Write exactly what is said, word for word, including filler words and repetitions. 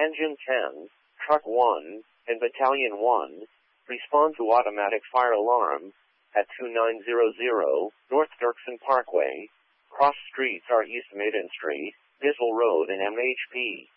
Engine ten, Truck one, and Battalion one, respond to automatic fire alarm at two nine zero zero North Dirksen Parkway. Cross streets are East Maiden Street, Bissell Road, and M H P.